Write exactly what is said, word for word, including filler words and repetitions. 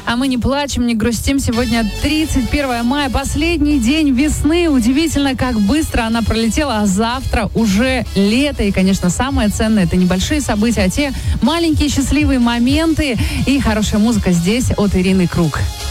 А мы не плачем, не грустим. Сегодня тридцать первое мая, последний день весны. Удивительно, как быстро она пролетела, а завтра уже лето. И, конечно, самое ценное — это небольшие события, а те маленькие счастливые моменты и хорошая музыка здесь от Ирины Круг.